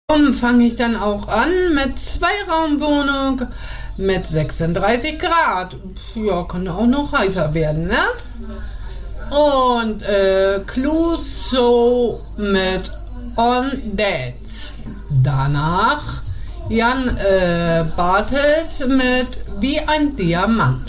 Fange ich dann auch an mit Zweiraumwohnung mit 36 Grad. Ja, kann auch noch heißer werden, ne? Und Clouseau mit On Dates. Danach Jan Bartels mit Wie ein Diamant.